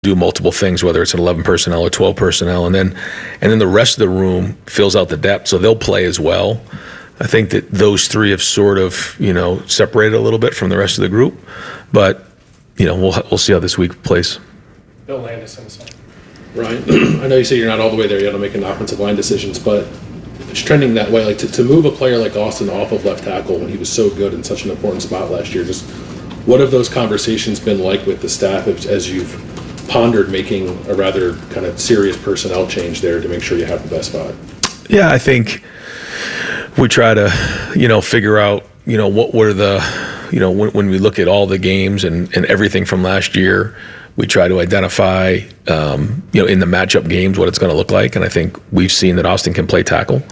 do multiple things, whether it's an 11 personnel or 12 personnel, and then the rest of the room fills out the depth, so they'll play as well. I think that those three have sort of, separated a little bit from the rest of the group, but we'll see how this week plays. Bill Landis on the side. Ryan, I know you say you're not all the way there yet on making offensive line decisions, but if it's trending that way, like to move a player like Austin off of left tackle when he was so good in such an important spot last year, just what have those conversations been like with the staff as you've pondered making a rather kind of serious personnel change there to make sure you have the best spot? Yeah, I think we try to, figure out, what are the, when we look at all the games and everything from last year, we try to identify, in the matchup games what it's going to look like. And I think we've seen that Austin can play tackle.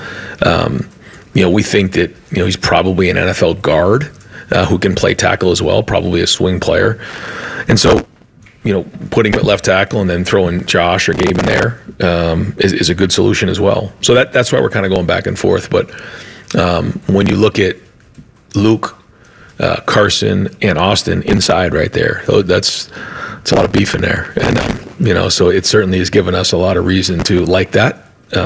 We think that, he's probably an NFL guard who can play tackle as well, probably a swing player. And so, putting him at left tackle and then throwing Josh or Gabe in there is a good solution as well. So that's why we're kind of going back and forth. But when you look at Luke, Carson, and Austin inside right there, it's a lot of beef in there. And, so it certainly has given us a lot of reason to like that,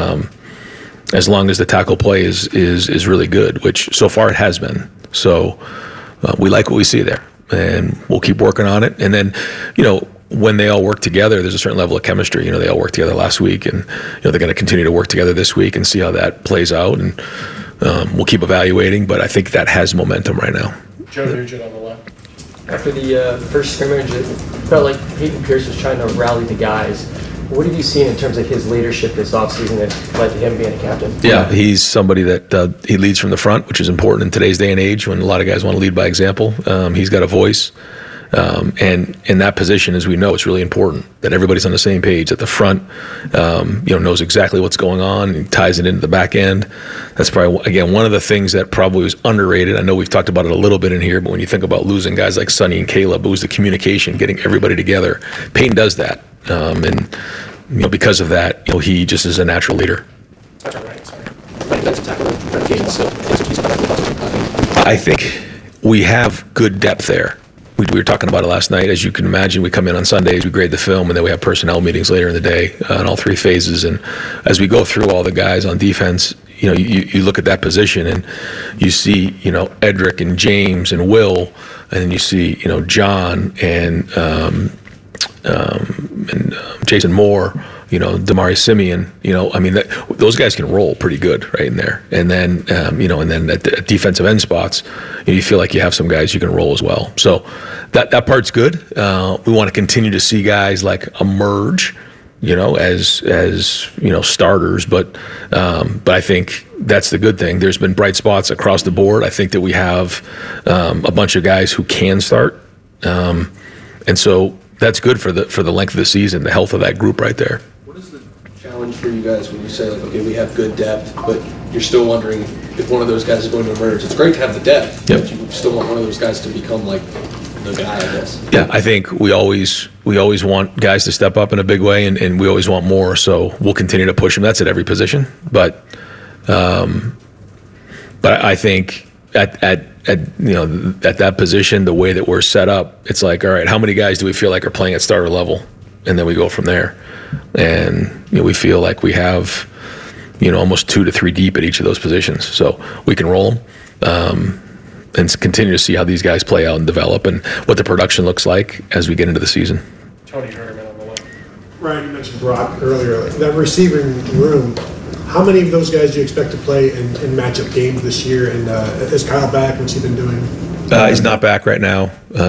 as long as the tackle play is really good, which so far it has been. So we like what we see there, and we'll keep working on it. And then, when they all work together, there's a certain level of chemistry. They all worked together last week, and they're going to continue to work together this week and see how that plays out. And we'll keep evaluating, but I think that has momentum right now. Joe Nugent on the left. After the first scrimmage, it felt like Peyton Pierce was trying to rally the guys. What have you seen in terms of his leadership this offseason that led to him being a captain? Yeah, he's somebody that he leads from the front, which is important in today's day and age when a lot of guys want to lead by example. He's got a voice. And in that position, as we know, it's really important that everybody's on the same page at the front, knows exactly what's going on and ties it into the back end. That's probably, again, one of the things that probably was underrated. I know we've talked about it a little bit in here, but when you think about losing guys like Sonny and Caleb, it was the communication, getting everybody together. Payne does that. And because of that, he just is a natural leader. I think we have good depth there. We were talking about it last night. As you can imagine, we come in on Sundays, we grade the film, and then we have personnel meetings later in the day in all three phases. And as we go through all the guys on defense, you look at that position and you see, Edric and James and Will, and then you see, John and Jason Moore, Damari Simeon, those guys can roll pretty good right in there. And then, and then at the defensive end spots, you feel like you have some guys you can roll as well. So that part's good. We want to continue to see guys like emerge, as starters. But I think that's the good thing. There's been bright spots across the board. I think that we have a bunch of guys who can start. And so that's good for the length of the season, the health of that group right there. What is the challenge for you guys when you say, okay, we have good depth, but you're still wondering if one of those guys is going to emerge? It's great to have the depth, but you still want one of those guys to become like the guy, I guess. Yeah, I think we always want guys to step up in a big way, and we always want more. So we'll continue to push them. That's at every position, but I think at that position, the way that we're set up, it's like, all right, how many guys do we feel like are playing at starter level? And then we go from there. And we feel like we have, almost 2 to 3 deep at each of those positions. So we can roll them and continue to see how these guys play out and develop and what the production looks like as we get into the season. Tony Herman on the left. Ryan, you mentioned Brock earlier. That receiving room, how many of those guys do you expect to play in matchup games this year? And is Kyle back? What's he been doing? He's not back right now.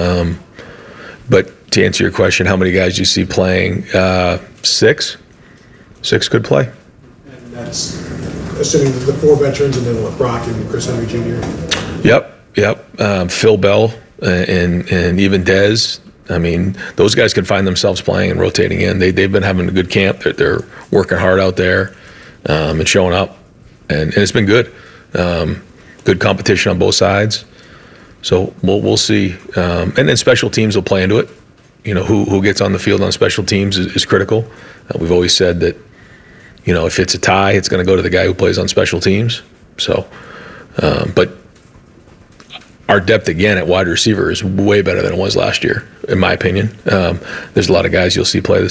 But to answer your question, how many guys do you see playing? 6. 6 could play. And that's assuming the 4 veterans and then what, Brock and Chris Henry Jr.? Yep. Phil Bell and even Dez. I mean, those guys can find themselves playing and rotating in. They've been having a good camp. They're working hard out there. And showing up, and it's been good. Good competition on both sides. So we'll see. And then special teams will play into it. Who gets on the field on special teams is critical. We've always said that, if it's a tie, it's going to go to the guy who plays on special teams. So, but our depth again at wide receiver is way better than it was last year, in my opinion. There's a lot of guys you'll see play this